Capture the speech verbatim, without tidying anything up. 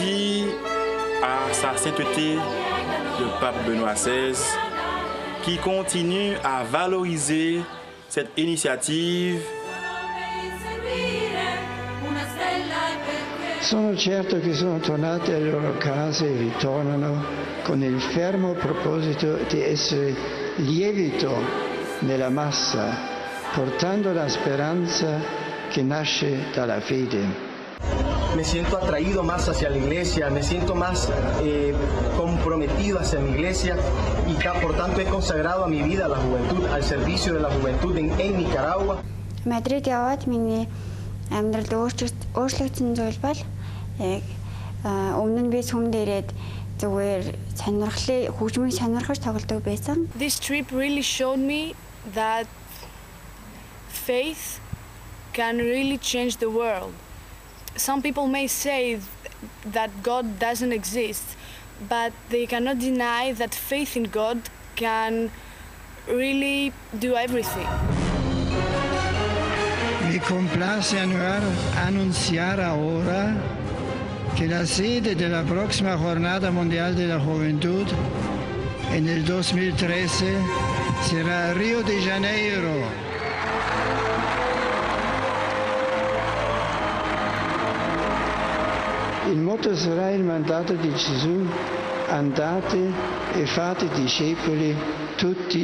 Merci à sa sainteté, le pape Benoît seize, qui continue à valoriser cette initiative. Sono certo che sono tornate alle loro case e ritornano con il fermo proposito di essere lievito nella massa, portando la speranza che nasce dalla fede. Me siento atraído más hacia la iglesia, me siento más eh, comprometido hacia mi iglesia y por tanto he consagrado a mi vida a la juventud, al servicio de la juventud en, en Nicaragua. Мадрид яваад миний амьдралд өөрчлөгдсөн зүйл бол яг өмнө нь би сүмд ирээд зүгээр сонирхлын хөгжмийг сонирхож тоглодог байсан. This trip really showed me that faith can really change the world. Some people may say that God doesn't exist, but they cannot deny that faith in God can really do everything. Mi complace annunciare ora che la sede della prossima Jornada Mondial de la Juventud nel duemilatredici sarà a Rio de Janeiro. Il motto sarà il mandato di Gesù: andate e fate discepoli tutti